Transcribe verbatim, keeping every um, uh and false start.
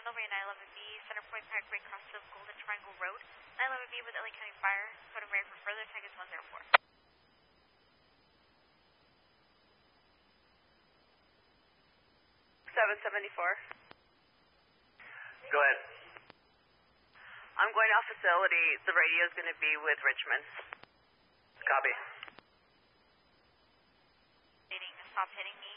handle right nine eleven B, Center Point Park, Great Crossfield, Golden Triangle Road. nine eleven B with L A County Fire, code of red for further attack is one zero four. seven seventy-four. Go ahead. I'm going off facility. The radio is going to be with Richmond. Copy. Hitting, stop hitting me.